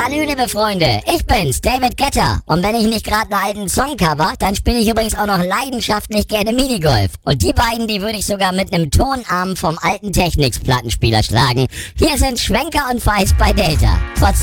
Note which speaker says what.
Speaker 1: Salü, liebe Freunde, ich bin's, David Guetta. Und wenn ich nicht gerade einen alten Song cover, dann spiele ich übrigens auch noch leidenschaftlich gerne Minigolf. Und die beiden, die würde ich sogar mit einem Tonarm vom alten Technics-Plattenspieler schlagen. Hier sind Schwenker und Weiß bei Delta. Trotzdem